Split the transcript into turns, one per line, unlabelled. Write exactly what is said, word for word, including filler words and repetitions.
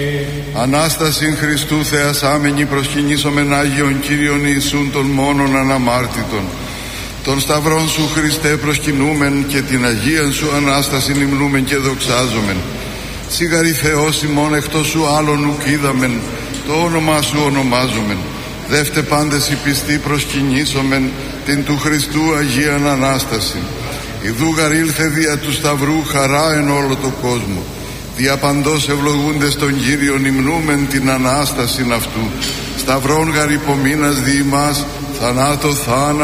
Ανάστασιν Χριστού θεασάμενη προσκυνήσομεν Άγιον Κύριον Ιησούν των μόνον αναμάρτητων. Τον σταυρόν σου Χριστέ προσκυνούμεν και την Αγίαν σου Ανάστασιν υμνούμεν και δοξάζομεν. Σιγαρή Θεός ημών εκτός σου άλλον ουκ είδαμεν, το όνομά σου ονομάζομεν. Δεύτε πάντες οι πιστοί προσκυνήσομεν την του Χριστού Αγίαν Ανάσταση. Ιδού γαρ ήλθε δια του σταυρού χαρά εν όλο το κόσμο. Δια παντός ευλογούντες τον Κύριον υμνούμεν την Ανάστασιν αυτού. Σταυρόν γαρ υπομείνας δι' ημάς, θανάτω θάνα